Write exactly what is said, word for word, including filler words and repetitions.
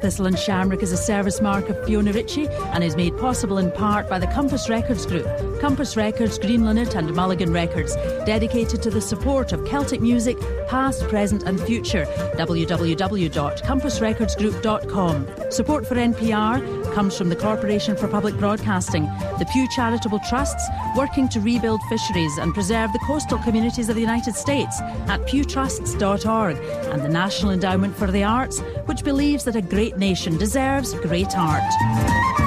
Thistle and Shamrock is a service mark of Fiona Ritchie and is made possible in part by the Compass Records Group. Compass Records, Green Linnet and Mulligan Records, dedicated to the support of Celtic music, past, present and future. w w w dot compass records group dot com. Support for N P R comes from the Corporation for Public Broadcasting, the Pew Charitable Trusts, working to rebuild fisheries and preserve the coastal communities of the United States at pew trusts dot org, and the National Endowment for the Arts, which believes that a great nation deserves great art.